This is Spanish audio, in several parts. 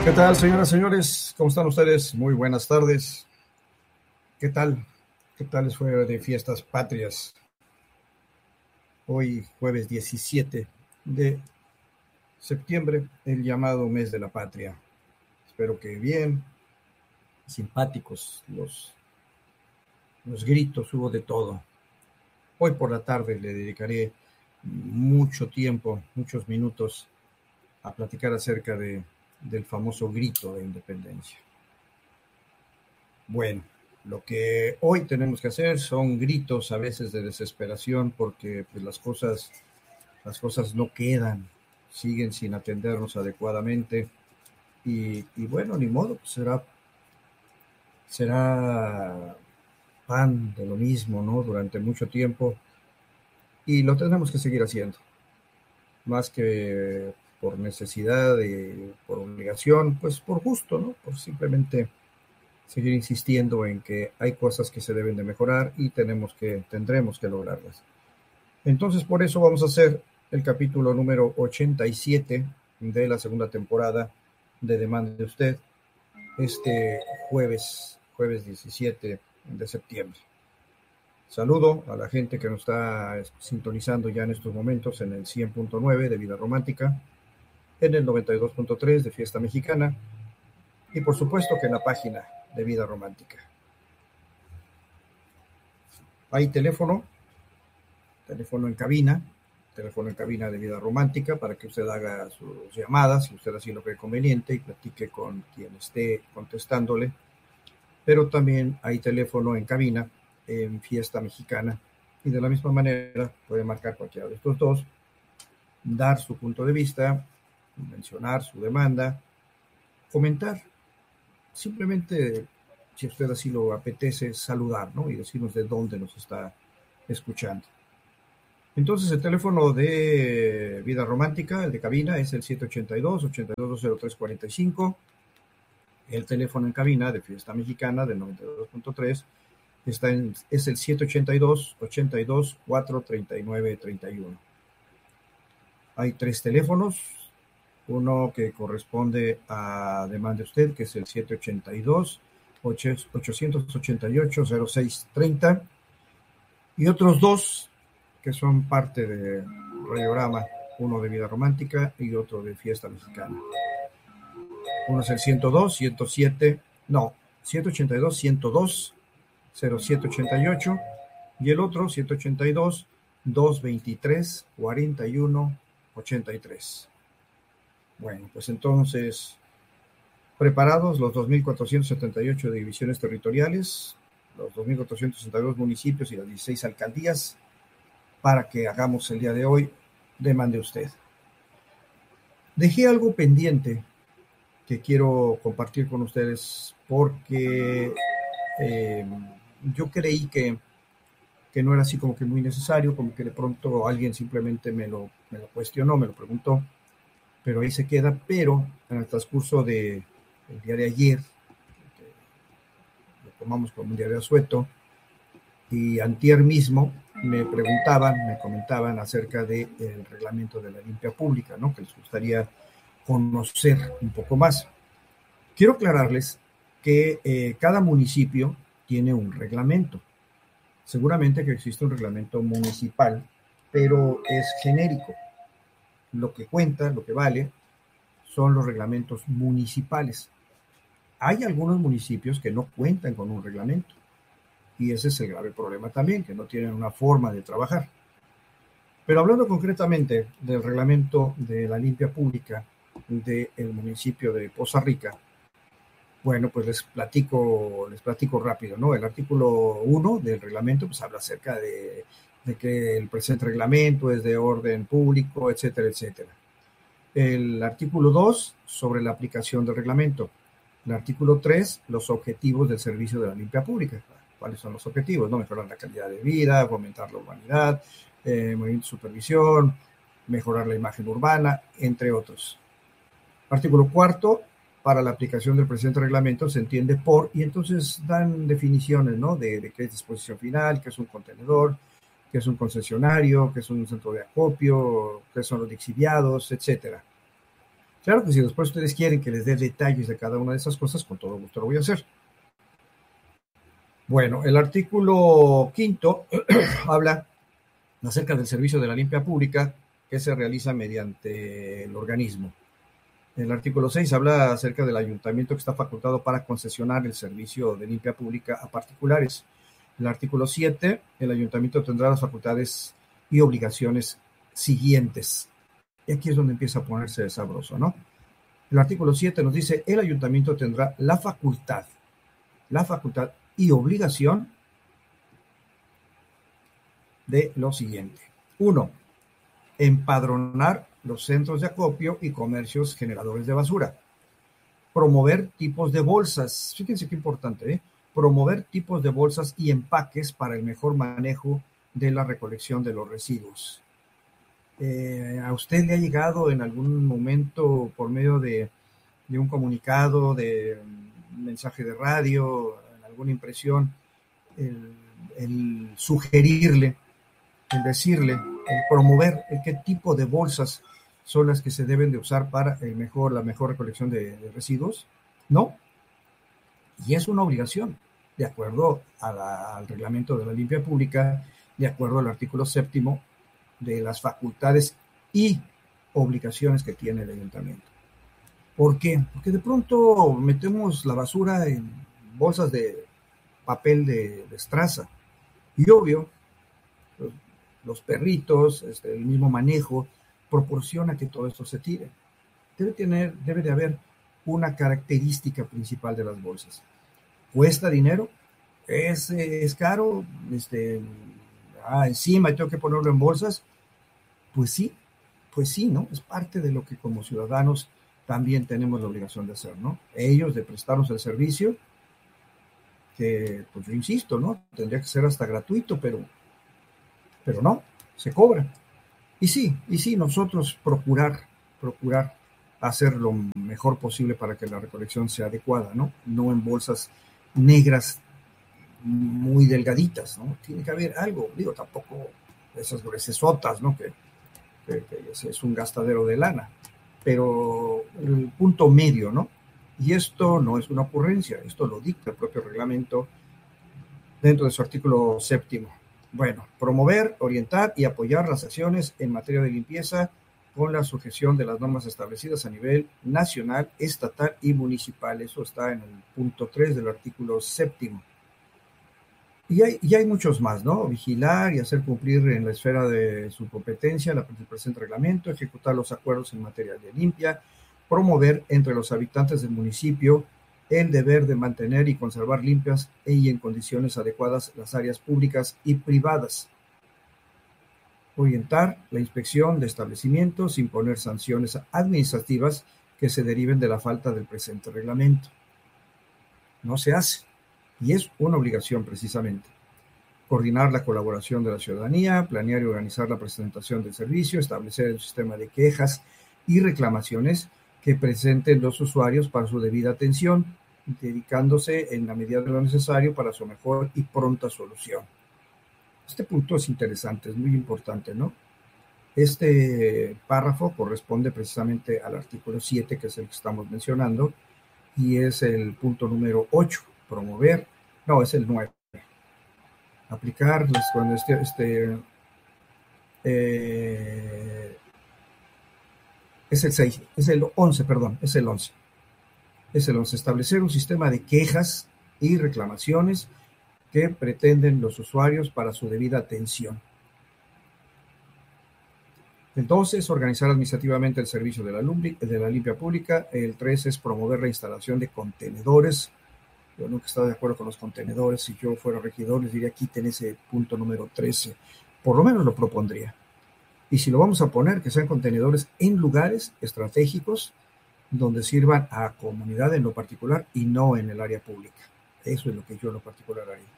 ¿Qué tal, señoras y señores? ¿Cómo están ustedes? Muy buenas tardes. ¿Qué tal? ¿Qué tal les fue de fiestas patrias? Hoy, jueves 17 de septiembre, el llamado mes de la patria. Espero que bien, simpáticos los gritos, hubo de todo. Hoy por la tarde le dedicaré mucho tiempo, muchos minutos a platicar acerca del famoso grito de independencia. Bueno, lo que hoy tenemos que hacer son gritos a veces de desesperación porque pues, las cosas no quedan, siguen sin atendernos adecuadamente y bueno, ni modo, pues será pan de lo mismo, ¿no? Durante mucho tiempo y lo tendremos que seguir haciendo, más que por necesidad, por obligación, pues por gusto, ¿no? Por simplemente seguir insistiendo en que hay cosas que se deben de mejorar y tendremos que lograrlas. Entonces, por eso vamos a hacer el capítulo número 87 de la segunda temporada de Demande Usted, este jueves 17 de septiembre. Saludo a la gente que nos está sintonizando ya en estos momentos en el 100.9 de Vida Romántica, en el 92.3 de Fiesta Mexicana y por supuesto que en la página de Vida Romántica. Hay teléfono en cabina de Vida Romántica para que usted haga sus llamadas, si usted así lo cree conveniente, y platique con quien esté contestándole. Pero también hay teléfono en cabina en Fiesta Mexicana y de la misma manera puede marcar cualquiera de estos dos, dar su punto de vista, mencionar su demanda, comentar, simplemente si usted así lo apetece, saludar, ¿no? Y decirnos de dónde nos está escuchando. Entonces el teléfono de Vida Romántica, el de cabina, es el 782-820345. El teléfono en cabina de Fiesta Mexicana del 92.3 es el 782-82-439-31. Hay tres teléfonos, uno que corresponde a Demande Usted, que es el 782-888-0630, y otros dos que son parte de Radiorama, uno de Vida Romántica y otro de Fiesta Mexicana. Uno es el 182-102-0788 y el otro 782-223-4183. Bueno, pues entonces, preparados los 2.478 divisiones territoriales, los 2.462 municipios y las 16 alcaldías, para que hagamos el día de hoy Demande Usted. Dejé algo pendiente que quiero compartir con ustedes porque yo creí que no era así como que muy necesario, como que de pronto alguien simplemente me lo cuestionó, me lo preguntó, pero ahí se queda. Pero en el transcurso del día de ayer, lo tomamos como un día de asueto, y antier mismo me comentaban acerca del reglamento de la limpia pública, ¿no? Que les gustaría conocer un poco más. Quiero aclararles que cada municipio tiene un reglamento. Seguramente que existe un reglamento municipal, pero es genérico. Lo que cuenta, lo que vale, son los reglamentos municipales. Hay algunos municipios que no cuentan con un reglamento. Y ese es el grave problema también, que no tienen una forma de trabajar. Pero hablando concretamente del reglamento de la limpia pública del municipio de Poza Rica, bueno, pues les platico rápido, ¿no? El artículo 1 del reglamento pues habla acerca de que el presente reglamento es de orden público, etcétera, etcétera. El artículo 2 sobre la aplicación del reglamento. El artículo 3, los objetivos del servicio de la limpia pública. ¿Cuáles son los objetivos? ¿No? Mejorar la calidad de vida, fomentar la urbanidad, movimiento de supervisión, mejorar la imagen urbana, entre otros. Artículo 4, para la aplicación del presente reglamento se entiende por, y entonces dan definiciones, ¿no? De qué es disposición final, qué es un contenedor, qué es un concesionario, qué es un centro de acopio, qué son los lixiviados, etcétera. Claro que si después ustedes quieren que les dé detalles de cada una de esas cosas, con todo gusto lo voy a hacer. Bueno, el artículo 5 habla acerca del servicio de la limpia pública que se realiza mediante el organismo. El artículo 6 habla acerca del ayuntamiento que está facultado para concesionar el servicio de limpia pública a particulares. El artículo 7, el ayuntamiento tendrá las facultades y obligaciones siguientes. Y aquí es donde empieza a ponerse sabroso, ¿no? El artículo 7 nos dice, el ayuntamiento tendrá la facultad y obligación de lo siguiente. 1. Empadronar los centros de acopio y comercios generadores de basura. Promover tipos de bolsas. Fíjense qué importante, ¿eh? Promover tipos de bolsas y empaques para el mejor manejo de la recolección de los residuos. ¿A usted le ha llegado en algún momento por medio de un comunicado, de un mensaje de radio, en alguna impresión, el sugerirle, el decirle, el promover qué tipo de bolsas son las que se deben de usar para la mejor recolección de residuos? No. Y es una obligación, de acuerdo al reglamento de la limpia pública, de acuerdo al artículo 7 de las facultades y obligaciones que tiene el ayuntamiento. ¿Por qué? Porque de pronto metemos la basura en bolsas de papel de estraza. Y obvio, los perritos, el mismo manejo, proporciona que todo esto se tire. Debe de haber una característica principal de las bolsas. ¿Cuesta dinero? ¿Es caro? Encima tengo que ponerlo en bolsas. Pues sí, ¿no? Es parte de lo que como ciudadanos también tenemos la obligación de hacer, ¿no? Ellos de prestarnos el servicio, que, pues yo insisto, ¿no? Tendría que ser hasta gratuito, pero no, se cobra. Y sí, nosotros procurar hacer lo mejor posible para que la recolección sea adecuada, ¿no? No en bolsas negras muy delgaditas, ¿no? Tiene que haber algo, digo, tampoco esas gruesotas, ¿no? Que es un gastadero de lana, pero el punto medio, ¿no? Y esto no es una ocurrencia, esto lo dicta el propio reglamento dentro de su artículo 7. Bueno, promover, orientar y apoyar las acciones en materia de limpieza con la sujeción de las normas establecidas a nivel nacional, estatal y municipal. Eso está en el punto 3 del artículo 7. Y hay muchos más, ¿no? Vigilar y hacer cumplir en la esfera de su competencia el presente reglamento, ejecutar los acuerdos en materia de limpia, promover entre los habitantes del municipio el deber de mantener y conservar limpias y en condiciones adecuadas las áreas públicas y privadas. Orientar la inspección de establecimientos, imponer sanciones administrativas que se deriven de la falta del presente reglamento. No se hace. Y es una obligación precisamente. Coordinar la colaboración de la ciudadanía, planear y organizar la presentación del servicio, establecer el sistema de quejas y reclamaciones que presenten los usuarios para su debida atención, dedicándose en la medida de lo necesario para su mejor y pronta solución. Este punto es interesante, es muy importante, ¿no? Este párrafo corresponde precisamente al artículo 7, que es el que estamos mencionando, y es el punto número 8. Es el 9. Aplicar cuando es el 6, es el 11, perdón, es el 11. Es el 11, establecer un sistema de quejas y reclamaciones que pretenden los usuarios para su debida atención. El 12 es organizar administrativamente el servicio de la limpia pública. El 13 es promover la instalación de contenedores. Yo nunca he estado de acuerdo con los contenedores. Si yo fuera regidor, les diría quiten ese punto número 13. Por lo menos lo propondría. Y si lo vamos a poner, que sean contenedores en lugares estratégicos donde sirvan a comunidad en lo particular y no en el área pública. Eso es lo que yo en lo particular haría.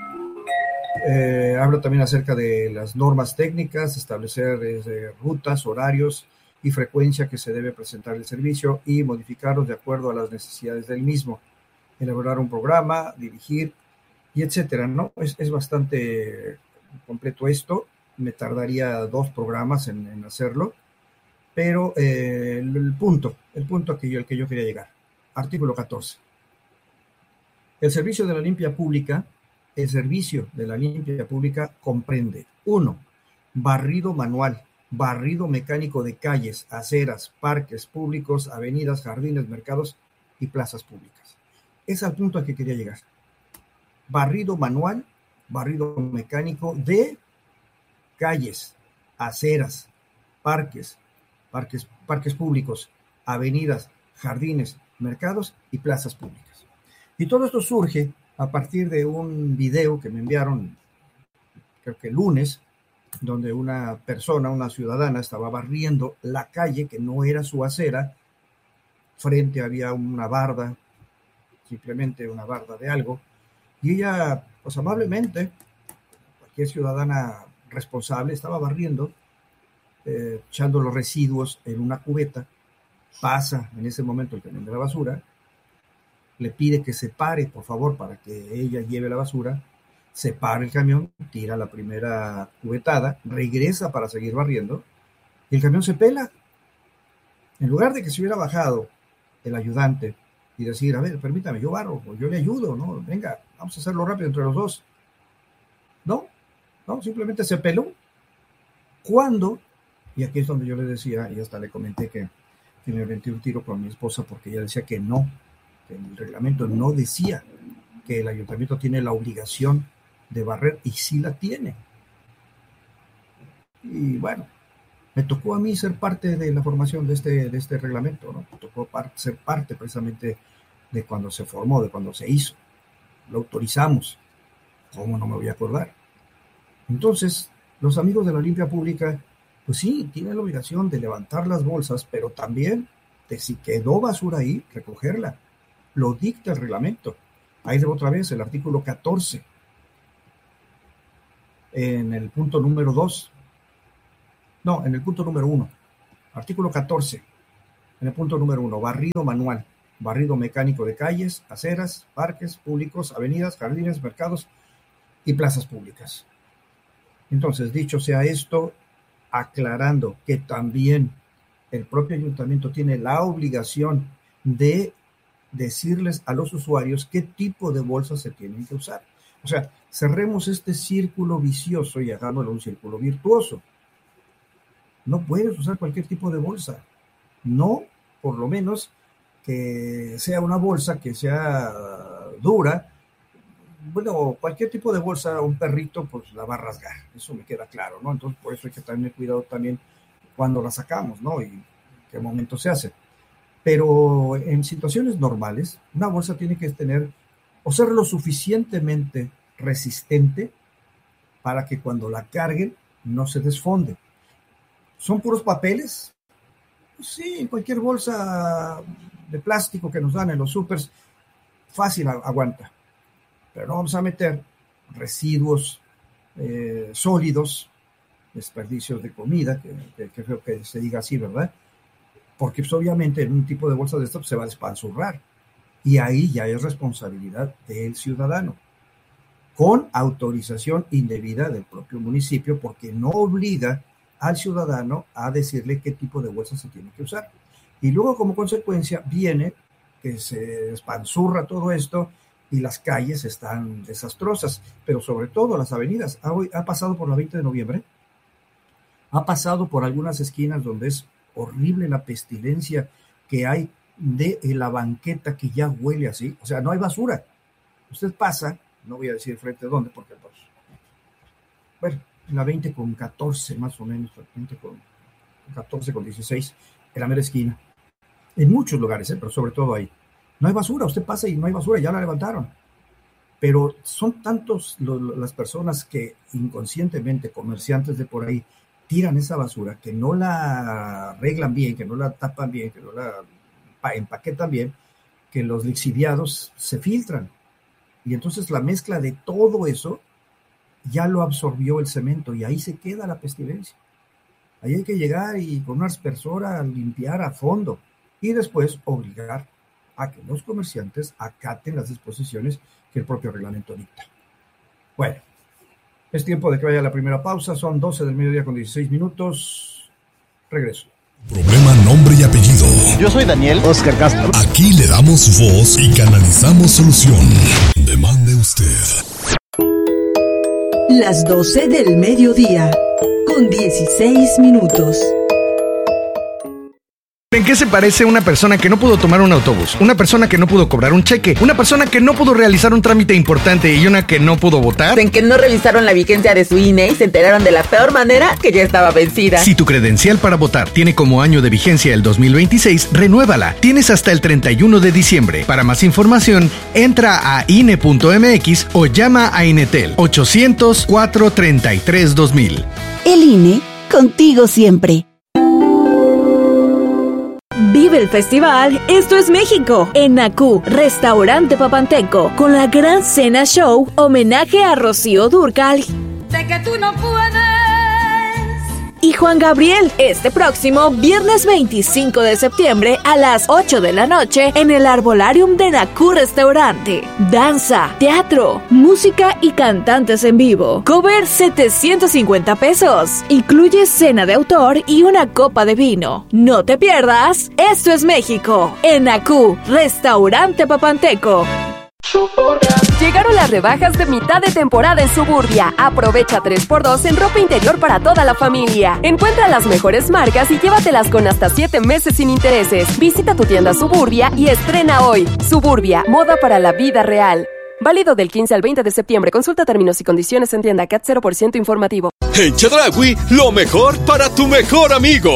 Hablo también acerca de las normas técnicas, establecer rutas, horarios y frecuencia que se debe presentar el servicio y modificarlos de acuerdo a las necesidades del mismo. Elaborar un programa, dirigir y etcétera, ¿no? Es bastante completo esto. Me tardaría 2 programas en hacerlo, Pero el punto al que yo quería llegar. Artículo 14. El servicio de la limpia pública, comprende: 1. Barrido manual, barrido mecánico de calles, aceras, parques públicos, avenidas, jardines, mercados y plazas públicas. Es al punto al que quería llegar. Barrido manual, barrido mecánico de calles, aceras, parques públicos, avenidas, jardines, mercados y plazas públicas. Y todo esto surge a partir de un video que me enviaron, creo que el lunes, donde una persona, una ciudadana, estaba barriendo la calle que no era su acera. Frente había una barda, simplemente una barda de algo, y ella, pues amablemente, cualquier ciudadana responsable, estaba barriendo, echando los residuos en una cubeta. Pasa en ese momento el camión de la basura, le pide que se pare, por favor, para que ella lleve la basura. Se para el camión, tira la primera cubetada, regresa para seguir barriendo, y el camión se pela. En lugar de que se hubiera bajado el ayudante y decir, a ver, permítame, yo barro, o yo le ayudo, ¿no? Venga, vamos a hacerlo rápido entre los dos. No, simplemente se peló. ¿Cuándo? Y aquí es donde yo le decía, y hasta le comenté que me aventé un tiro con mi esposa porque ella decía que no, que el reglamento no decía que el ayuntamiento tiene la obligación de barrer, y sí la tiene. Y bueno, me tocó a mí ser parte de la formación de este reglamento, ¿no? Me tocó ser parte precisamente de cuando se formó, de cuando se hizo. Lo autorizamos. ¿Cómo no me voy a acordar? Entonces, los amigos de la limpia pública, pues sí, tienen la obligación de levantar las bolsas, pero también de si quedó basura ahí, recogerla. Lo dicta el reglamento. Ahí otra vez el artículo 14. En el punto número 2. No, en el punto número 1. Artículo 14. En el punto número 1. Barrido manual, barrido mecánico de calles, aceras, parques públicos, avenidas, jardines, mercados y plazas públicas. Entonces, dicho sea esto, aclarando que también el propio ayuntamiento tiene la obligación de decirles a los usuarios qué tipo de bolsas se tienen que usar. O sea, cerremos este círculo vicioso y hagámoslo un círculo virtuoso. No puedes usar cualquier tipo de bolsa. No, por lo menos, que sea una bolsa que sea dura. Bueno, cualquier tipo de bolsa, un perrito, pues la va a rasgar. Eso me queda claro, ¿no? Entonces, por eso hay que tener cuidado también cuando la sacamos, ¿no? Y en qué momento se hace. Pero en situaciones normales, una bolsa tiene que tener o ser lo suficientemente resistente para que cuando la carguen no se desfonde. ¿Son puros papeles? Sí, cualquier bolsa de plástico que nos dan en los súpers, fácil aguanta. Pero no vamos a meter residuos sólidos, desperdicios de comida, que creo que se diga así, ¿verdad? Porque pues, obviamente en un tipo de bolsa de esto pues, se va a despanzurrar. Y ahí ya es responsabilidad del ciudadano, con autorización indebida del propio municipio, porque no obliga al ciudadano a decirle qué tipo de bolsa se tiene que usar. Y luego, como consecuencia, viene que se despanzurra todo esto y las calles están desastrosas, pero sobre todo las avenidas. Ha pasado por la 20 de noviembre, ha pasado por algunas esquinas donde es horrible la pestilencia que hay de la banqueta que ya huele así. O sea, no hay basura. Usted pasa, no voy a decir frente a dónde, porque pues, bueno, la 20 con 14 más o menos, 20 con 14 con 16, en la mera esquina. En muchos lugares, pero sobre todo ahí. No hay basura, usted pasa y no hay basura, ya la levantaron. Pero son tantos las personas que inconscientemente, comerciantes de por ahí, tiran esa basura, que no la arreglan bien, que no la tapan bien, que no la empaquetan bien, que los lixiviados se filtran. Y entonces la mezcla de todo eso ya lo absorbió el cemento y ahí se queda la pestilencia. Ahí hay que llegar y con una aspersora limpiar a fondo y después obligar a que los comerciantes acaten las disposiciones que el propio reglamento dicta. Bueno, es tiempo de que vaya a la primera pausa. Son 12 del mediodía con 16 minutos. Regreso. Problema, nombre y apellido. Yo soy Daniel Oscar Castro. Aquí le damos voz y canalizamos solución. Demande usted. Las 12 del mediodía, con 16 minutos. ¿En qué se parece una persona que no pudo tomar un autobús? Una persona que no pudo cobrar un cheque, una persona que no pudo realizar un trámite importante y una que no pudo votar. En que no revisaron la vigencia de su INE y se enteraron de la peor manera que ya estaba vencida. Si tu credencial para votar tiene como año de vigencia el 2026, renuévala. Tienes hasta el 31 de diciembre. Para más información, entra a INE.mx o llama a Inetel 800-433-2000. El INE, contigo siempre. Vive el festival Esto es México en NACU, Restaurante Papanteco, con la gran cena show homenaje a Rocío Dúrcal. Sé que tú no puedes. Y Juan Gabriel, este próximo viernes 25 de septiembre a las 8 de la noche en el Arbolarium de NACU Restaurante. Danza, teatro, música y cantantes en vivo. Cover 750 pesos. Incluye cena de autor y una copa de vino. No te pierdas, Esto es México en NACU Restaurante Papanteco. Llegaron las rebajas de mitad de temporada en Suburbia. Aprovecha 3x2 en ropa interior para toda la familia. Encuentra las mejores marcas y llévatelas con hasta 7 meses sin intereses. Visita tu tienda Suburbia y estrena hoy. Suburbia, moda para la vida real. Válido del 15 al 20 de septiembre. Consulta términos y condiciones en tienda CAT 0% informativo. En Chedraui, lo mejor para tu mejor amigo.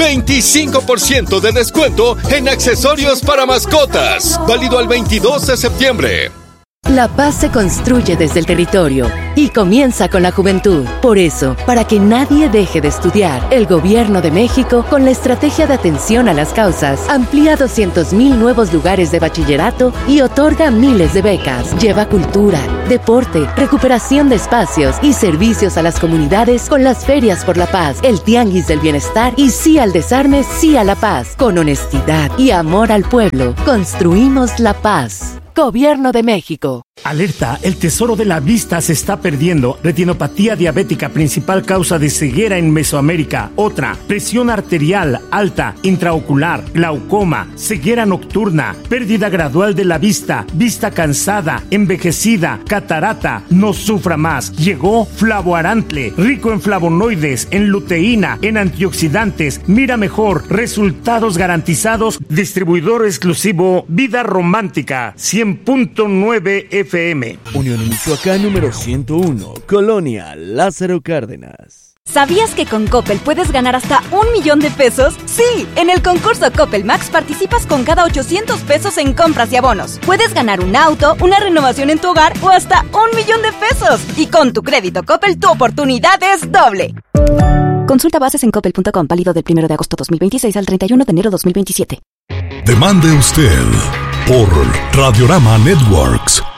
25% de descuento en accesorios para mascotas. Válido al 22 de septiembre. La paz se construye desde el territorio y comienza con la juventud. Por eso, para que nadie deje de estudiar, el Gobierno de México, con la estrategia de atención a las causas, amplía 200,000 nuevos lugares de bachillerato y otorga miles de becas. Lleva cultura, deporte, recuperación de espacios y servicios a las comunidades con las ferias por la paz, el tianguis del bienestar y sí al desarme, sí a la paz. Con honestidad y amor al pueblo, construimos la paz. Gobierno de México. Alerta, el tesoro de la vista se está perdiendo. Retinopatía diabética, principal causa de ceguera en Mesoamérica. Otra, presión arterial alta, intraocular, glaucoma, ceguera nocturna, pérdida gradual de la vista, vista cansada, envejecida, catarata. No sufra más. Llegó Flavoarantle, rico en flavonoides, en luteína, en antioxidantes. Mira mejor, resultados garantizados. Distribuidor exclusivo Vida Romántica, 100.9 FM. Unión Michoacán número 101, Colonia Lázaro Cárdenas. ¿Sabías que con Coppel puedes ganar hasta 1,000,000 de pesos? ¡Sí! En el concurso Coppel Max participas con cada 800 pesos en compras y abonos. Puedes ganar un auto, una renovación en tu hogar o hasta 1,000,000 de pesos. Y con tu crédito Coppel, tu oportunidad es doble. Consulta bases en coppel.com, válido del 1 de agosto 2026 al 31 de enero 2027. Demande usted por Radiorama Networks.